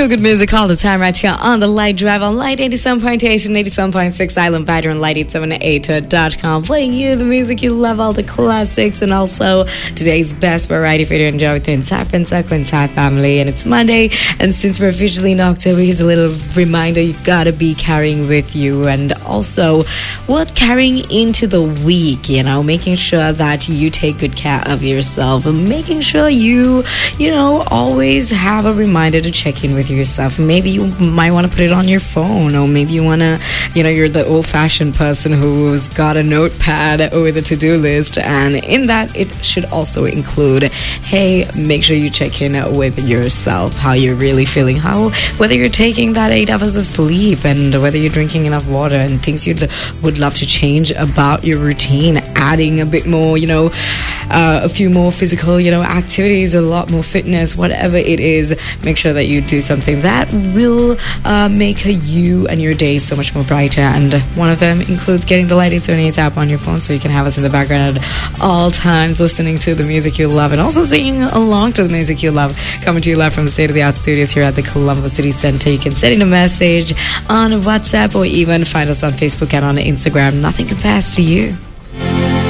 Feel good music all the time right here on the Light Drive on Light 87.8 and 87.6 Island Vider and Light878.com. Playing you the music you love, all the classics, and also today's best variety for you to enjoy with the entire Pensacola, entire family. And it's Monday, and since we're officially in October, here's a little reminder you've got to be carrying with you, and also what carrying into the week, making sure that you take good care of yourself, and making sure you always have a reminder to check in with yourself. Maybe you might want to put it on your phone, or maybe you want to, you're the old-fashioned person who's got a notepad or the to-do list, and in that it should also include, hey, make sure you check in with yourself, how you're really feeling, whether you're taking that 8 hours of sleep, and whether you're drinking enough water, and things you would love to change about your routine, adding a bit more, a few more physical, activities, a lot more fitness, whatever it is. Make sure that you do something that will make you and your day so much more brighter, and one of them includes getting the Light 878 app on your phone so you can have us in the background at all times, listening to the music you love and also singing along to the music you love. Coming to you live from the state-of-the-art studios here at the Colombo City Center. You can send in a message on WhatsApp or even find us on Facebook and on Instagram. Nothing compares to you.